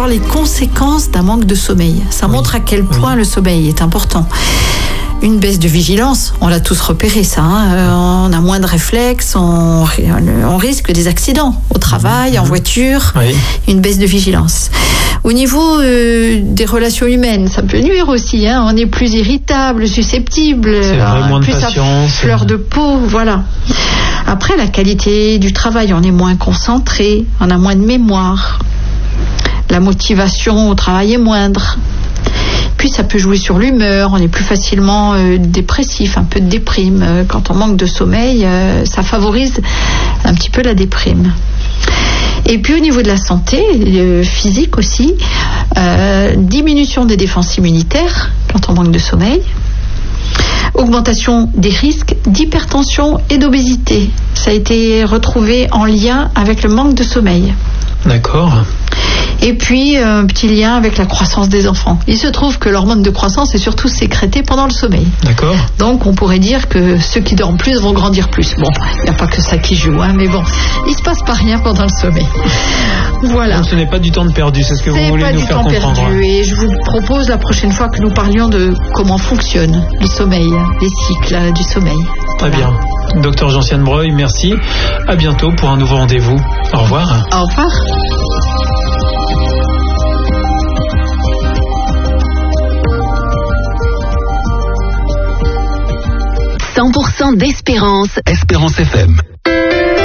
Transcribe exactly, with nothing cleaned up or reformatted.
alors les conséquences d'un manque de sommeil. Ça oui. montre à quel point oui. le sommeil est important. Une baisse de vigilance, on l'a tous repéré ça, hein. euh, on a moins de réflexes, on, on risque des accidents au travail, mmh. en voiture, oui. une baisse de vigilance. Au niveau euh, des relations humaines, ça peut nuire aussi, hein. On est plus irritable, susceptible, c'est vrai, euh, moins plus de patience, à fleur de peau, voilà. Après, la qualité du travail, on est moins concentré, on a moins de mémoire, la motivation au travail est moindre. Puis ça peut jouer sur l'humeur, on est plus facilement euh, dépressif, un peu de déprime. Euh, quand on manque de sommeil, euh, ça favorise un petit peu la déprime. Et puis au niveau de la santé, euh, physique aussi, euh, diminution des défenses immunitaires quand on manque de sommeil, augmentation des risques d'hypertension et d'obésité. Ça a été retrouvé en lien avec le manque de sommeil. D'accord. Et puis, un euh, petit lien avec la croissance des enfants. Il se trouve que l'hormone de croissance est surtout sécrétée pendant le sommeil. D'accord. Donc, on pourrait dire que ceux qui dorment plus vont grandir plus. Bon, il n'y a pas que ça qui joue, hein, mais bon, il ne se passe pas rien pendant le sommeil. Voilà. Donc, ce n'est pas du temps de perdu, c'est ce que c'est vous voulez nous faire comprendre. C'est pas du temps perdu. Et je vous propose la prochaine fois que nous parlions de comment fonctionne le sommeil, les cycles du sommeil. Très voilà. bien. Docteur Gentiane Breuil, merci. À bientôt pour un nouveau rendez-vous. Au revoir. Au revoir. cent pour cent d'Espérance. Espérance F M.